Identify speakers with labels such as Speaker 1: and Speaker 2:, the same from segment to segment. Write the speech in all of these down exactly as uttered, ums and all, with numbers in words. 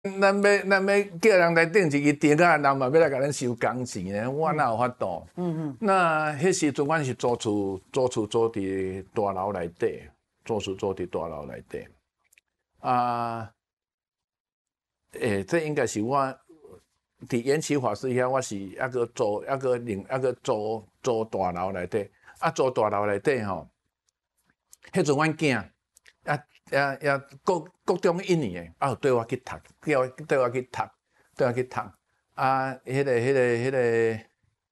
Speaker 1: 咱要咱要叫人来顶一个店啊，人嘛要来甲咱收工钱呢，我哪有法度？嗯嗯。那迄时阵，阮是租厝，租厝租伫大楼内底，租厝租伫大楼内底。啊，诶，这应该是我伫延禧法师遐，我是抑个租，抑个另抑个租租大楼内底。啊，租大楼内底吼，迄阵阮囝。啊啊啊！高高中一年诶，啊，对我去读，叫我带我去读，带我去读。啊，迄个、迄个、迄个，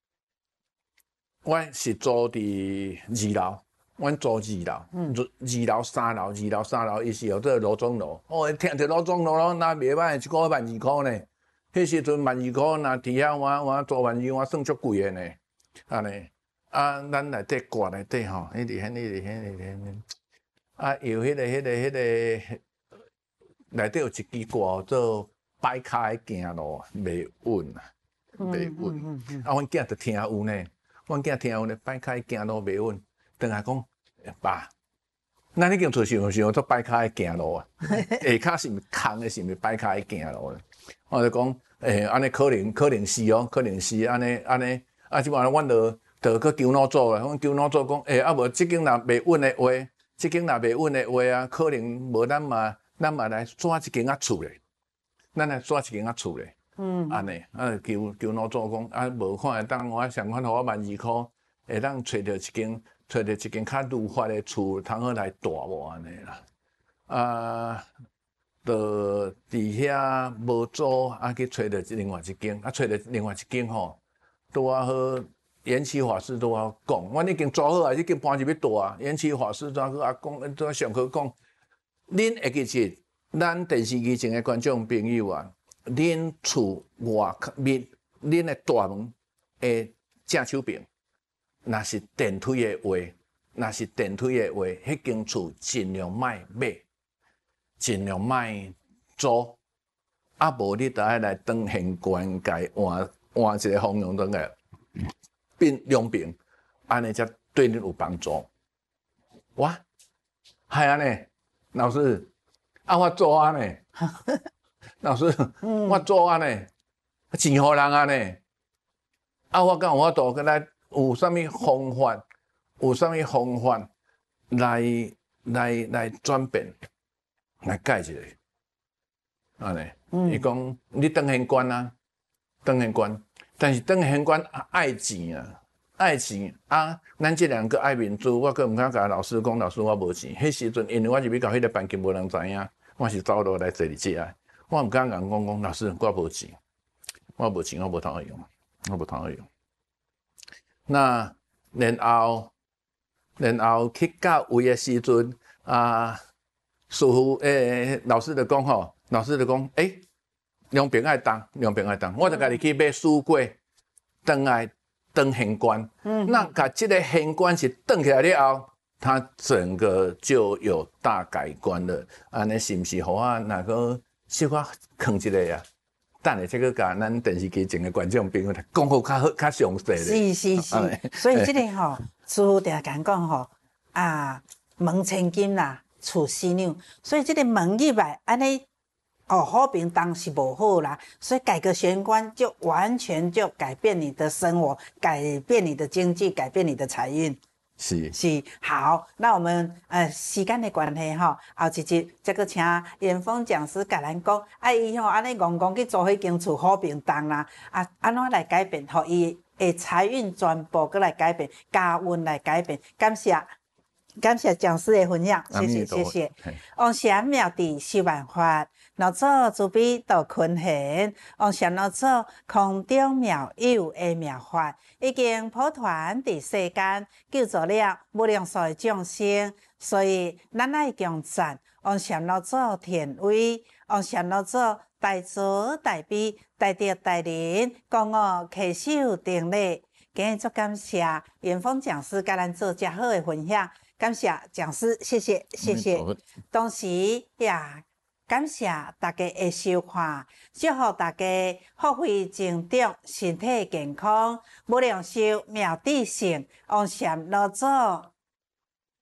Speaker 1: 阮是住伫二楼，阮住二楼，嗯，二楼、三楼、二楼、三楼，伊是有这个罗中楼。哦，听着罗中楼咯，那袂歹，一个万二箍呢。迄时阵万二箍，若伫遐我我做万二，我算足贵诶呢。安尼，啊，咱内底挂内底吼，迄个、迄个、迄个、迄个。啊，有迄、那个、迄、那个、迄、那个，内底有一支歌做摆骹的行路，袂稳啊，袂稳。嗯嗯嗯、啊，阮囝就听有呢，阮囝听有呢，摆骹的行路袂稳。等下讲，爸，咱已经做想想做摆骹的行路啊，下骹是毋空的，是毋摆骹的行路咧？我就讲，诶、欸，安尼可能可能是哦，可能是安尼安尼。啊，即摆阮就就去求老祖咧，阮求老祖讲，诶、欸，啊无即间若袂稳的话。即间若袂稳的话啊，可能无咱嘛，咱嘛来租一间啊厝咧，咱来租一间啊厝咧，嗯，安尼啊求求老祖讲啊，无看会当我上款互我万二箍，会当找着一间，找着一间较如法的厝，通好来住无安尼啦。啊，就伫遐无租啊，去找着另外一间，啊找着另外一间吼，拄啊好。延禧法师都我讲，阮已经租好啊，已经搬入去住啊。延禧法师怎个啊讲，怎上课讲，恁下日子，咱电视机前的观众朋友啊，恁厝外面，恁的大门的正手边，若是电梯的话，若是电梯的话，迄间厝尽量莫买，尽量莫租，啊无你就爱来当现官界换换一个方向灯个。变两边，安尼才对你有帮助。哇，系安尼，老师，啊我做安尼，老师，嗯、我做安尼，钱互人安尼，啊我讲我度，来有啥物方法？有啥物方法来来来转变，来改一下，安尼。伊讲、嗯、你当县官啊，当县官。但是当县官爱钱啊，爱钱啊！咱这两个爱民主，我阁毋敢甲老师讲，老师我无钱。迄时阵，因为我入去到迄个班级，无人知影，我是走路来坐伫遮啊。我毋敢甲人讲讲，老师我无钱，我无钱，我无通好用，我无通好用。那然后，然后去到位的时阵啊，师傅诶，老师就讲吼，老师就讲诶。欸两边爱当，两边爱当，我就家己去买书柜，当来当县官。嗯，那甲这个县官是当起来了后，他整个就有大改观了。安尼是毋是？互我那个小可囥一个啊？等下这个甲咱电视机前的观众朋友来讲好较好较详细咧。
Speaker 2: 是是是，所以这个吼，师傅定讲讲吼啊，门千金啦，厝四两，所以这个门入来安尼。哦，好评当是无好啦，所以改革玄关就完全就改变你的生活，改变你的经济，改变你的财运。
Speaker 1: 是
Speaker 2: 是好，那我们呃时间的关系吼，后一集再个请严峰讲师甲咱讲，啊伊吼安尼戆戆去做迄间厝好评当啦，啊安怎来改变，互伊的财运全部过来改变，家运来改变，感谢。感谢讲师的分享，谢谢谢谢。王禅妙地修万法，老祖慈悲度群贤。王禅老祖空中妙有的妙法，已经普传伫世间，救助了无量数的众生。所以咱爱强赞王禅老祖田威，王禅老祖大慈大悲，大德大仁，讲我恪守定力。今日足感谢严峰讲师甲咱做遮好的分享。感谢讲师，谢谢谢谢。同时也感谢大家的收看，祝福大家福慧成长，身体健康，无量寿妙智胜，王禅老祖